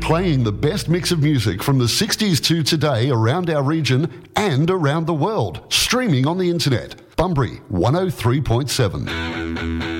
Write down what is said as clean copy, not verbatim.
playing the best mix of music from the 60s to today around our region and around the world. Streaming on the internet. Bunbury 103.7.